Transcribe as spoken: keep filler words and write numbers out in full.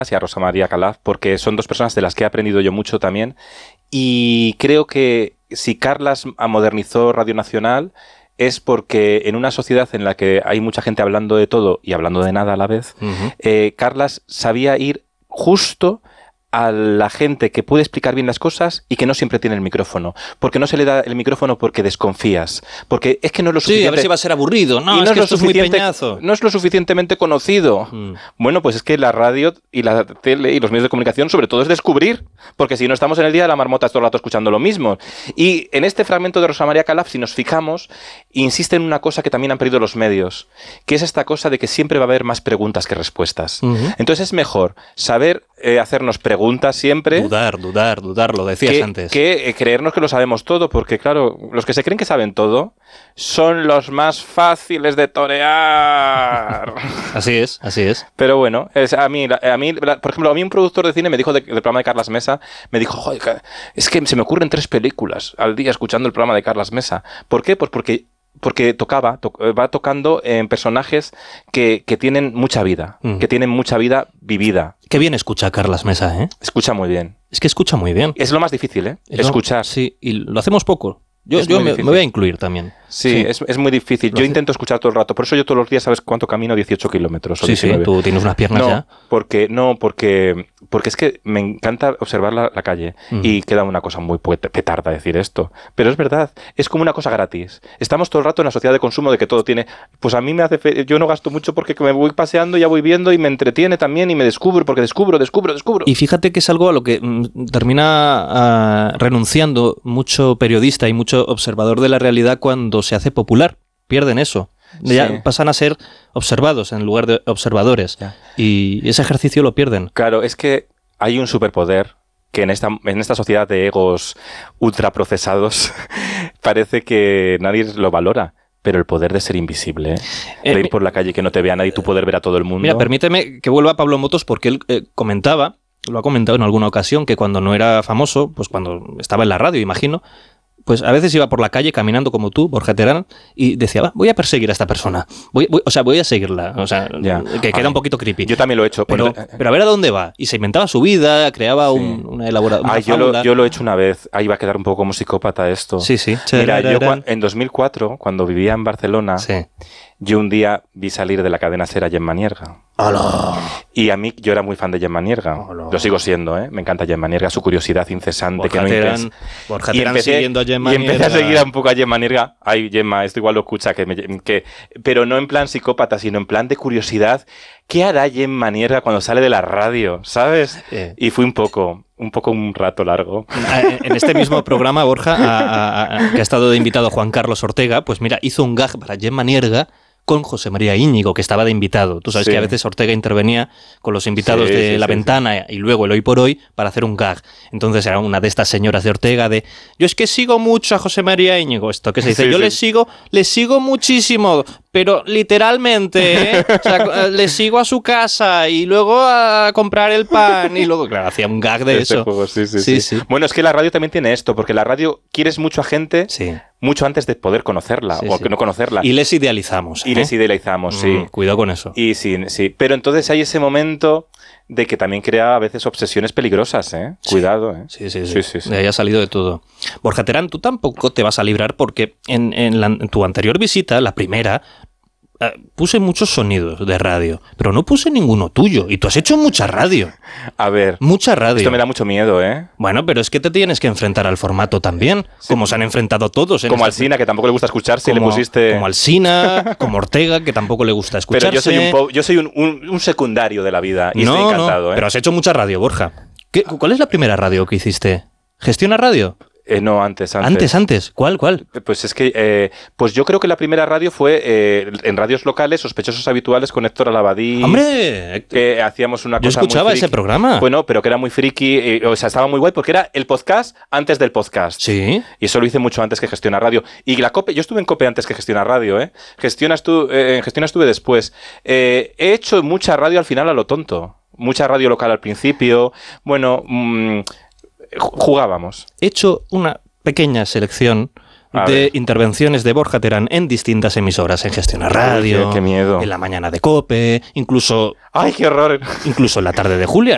y a Rosa María Calaf, porque son dos personas de las que he aprendido yo mucho también. Y creo que si Carlas modernizó Radio Nacional es porque en una sociedad en la que hay mucha gente hablando de todo y hablando de nada a la vez, uh-huh. eh, Carlas sabía ir justo a la gente que puede explicar bien las cosas y que no siempre tiene el micrófono. Porque no se le da el micrófono porque desconfías. Porque es que no es lo suficiente... Sí, a ver si va a ser aburrido. No, y es no que es esto lo es muy peñazo. No es lo suficientemente conocido. Mm. Bueno, pues es que la radio y la tele y los medios de comunicación sobre todo es descubrir. Porque si no estamos en el día de la marmota todo el rato escuchando lo mismo. Y en este fragmento de Rosa María Calaf, si nos fijamos, insiste en una cosa que también han perdido los medios. Que es esta cosa de que siempre va a haber más preguntas que respuestas. Uh-huh. Entonces es mejor saber eh, hacernos preguntas siempre... Dudar, dudar, dudar, lo decías que, antes. Que eh, creernos que lo sabemos todo, porque claro, los que se creen que saben todo son los más fáciles de torear. Así es, así es. Pero bueno, es, a mí, a mí, por ejemplo, a mí un productor de cine me dijo de, del programa de Carlas Mesa, me dijo, joder, es que se me ocurren tres películas al día escuchando el programa de Carlas Mesa. ¿Por qué? Pues porque... Porque tocaba, to, va tocando en personajes que, que tienen mucha vida, mm. que tienen mucha vida vivida. Qué bien escucha Carlas Mesa, ¿eh? Escucha muy bien. Es que escucha muy bien. Es lo más difícil, ¿eh? Es Escuchar. Lo, sí, y lo hacemos poco. Yo, yo me, me voy a incluir también. Sí, sí. Es, es muy difícil. Lo yo hace... intento escuchar todo el rato. Por eso yo todos los días, ¿sabes cuánto camino? dieciocho kilómetros. O sí, diecinueve. Sí, tú tienes unas piernas no, ya. Porque, no, porque, porque es que me encanta observar la, la calle uh-huh. y queda una cosa muy petarda decir esto. Pero es verdad, es como una cosa gratis. Estamos todo el rato en la sociedad de consumo de que todo tiene... Pues a mí me hace... Fe... Yo no gasto mucho porque me voy paseando, ya voy viendo y me entretiene también y me descubro, porque descubro, descubro, descubro. Y fíjate que es algo a lo que mm, termina uh, renunciando mucho periodista y mucho observador de la realidad cuando se hace popular. Pierden eso. Ya sí. Pasan a ser observados en lugar de observadores. Ya. Y ese ejercicio lo pierden. Claro, es que hay un superpoder que en esta, en esta sociedad de egos ultraprocesados parece que nadie lo valora. Pero el poder de ser invisible, ¿eh? De eh, ir por la calle y que no te vea nadie y tú poder ver a todo el mundo. Mira, permíteme que vuelva a Pablo Motos porque él eh, comentaba, lo ha comentado en alguna ocasión, que cuando no era famoso, pues cuando estaba en la radio, imagino, pues a veces iba por la calle caminando como tú, Borja Terán, y decía, va, voy a perseguir a esta persona. Voy, voy, o sea, voy a seguirla. O sea, ya. que queda Ay, un poquito creepy. Yo también lo he hecho. Pero, pero, pero a ver a dónde va. Y se inventaba su vida, creaba sí. un, una elaboración. Ay, yo lo, yo lo he hecho una vez. Ahí va a quedar un poco como psicópata esto. Sí, sí. Mira, yo en dos mil cuatro, cuando vivía en Barcelona, sí. yo un día vi salir de la cadena SER a Gemma Nierga. ¡Hola! Y a mí, yo era muy fan de Gemma Nierga. ¡Hola! Lo sigo siendo, ¿eh? Me encanta Gemma Nierga, su curiosidad incesante. Borja que no Terán, impens... Borja Terán y empecé, siguiendo a Gemma Y empecé Nierga. a seguir un poco a Gemma Nierga. Ay, Gemma, esto igual lo escucha, que, me, que pero no en plan psicópata, sino en plan de curiosidad. ¿Qué hará Gemma Nierga cuando sale de la radio? ¿Sabes? Eh. Y fui un poco... un poco un rato largo. En este mismo programa, Borja, a, a, a, que ha estado de invitado Juan Carlos Ortega, pues mira, hizo un gag para Gemma Nierga con José María Íñigo, que estaba de invitado. Tú sabes sí. que a veces Ortega intervenía con los invitados sí, de sí, La sí, Ventana sí. y luego el Hoy por Hoy para hacer un gag. Entonces era una de estas señoras de Ortega de yo es que sigo mucho a José María Íñigo. Esto que se dice, sí, yo sí. le sigo, le sigo muchísimo, pero literalmente, ¿eh? O sea, le sigo a su casa y luego a comprar el pan y luego, claro, hacía un gag de este eso. Juego, sí, sí, sí, sí. Bueno, es que la radio también tiene esto, porque la radio quieres mucho a gente sí. mucho antes de poder conocerla sí, o sí. que no conocerla. Y les idealizamos. Y ¿eh? les idealizamos, sí. Mm, cuidado con eso. Y sí, sí. Pero entonces hay ese momento de que también crea a veces obsesiones peligrosas, ¿eh? Sí. Cuidado, ¿eh? Sí, sí, sí. sí, sí, sí. De ahí ha salido de todo. Borja Terán, tú tampoco te vas a librar porque en, en, la, en tu anterior visita, la primera, eh, puse muchos sonidos de radio, pero no puse ninguno tuyo. Y tú has hecho mucha radio. A ver. Mucha radio. Esto me da mucho miedo, ¿eh? Bueno, pero es que te tienes que enfrentar al formato también, sí. como se han enfrentado todos. En como esta... Alsina, que tampoco le gusta escucharse, como, le pusiste... Como Alsina, como Ortega, que tampoco le gusta escucharse. Pero yo soy un, po- yo soy un, un, un secundario de la vida y no, estoy encantado, no, ¿eh? Pero has hecho mucha radio, Borja. ¿Qué, ¿Cuál es la primera radio que hiciste? ¿Gestiona Radio? Eh, no, antes, antes. Antes, antes. ¿Cuál, cuál? Pues es que, eh, pues yo creo que la primera radio fue eh, en radios locales, Sospechosos Habituales, con Héctor Alabadí. ¡Hombre! Que hacíamos una yo cosa escuchaba muy ese programa. Bueno, pero que era muy friki, eh, o sea, estaba muy guay porque era el podcast antes del podcast. Sí. Y eso lo hice mucho antes que Gestiona Radio. Y la COPE, yo estuve en COPE antes que Gestiona Radio, ¿eh? Gestiona estu- eh, en Gestiona estuve después. Eh, he hecho mucha radio al final a lo tonto. Mucha radio local al principio. Bueno, mmm, jugábamos. He hecho una pequeña selección A de ver. intervenciones de Borja Terán en distintas emisoras, en Gestiona Radio, Ay, qué, qué miedo. en La Mañana de COPE, incluso... ¡Ay, qué horror! Incluso en La Tarde de Julia.